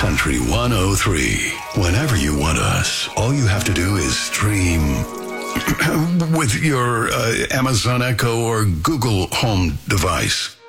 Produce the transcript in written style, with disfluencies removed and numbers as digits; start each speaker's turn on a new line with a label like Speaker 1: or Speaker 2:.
Speaker 1: Country 103. Whenever you want us, all you have to do is stream with your Amazon Echo or Google Home device.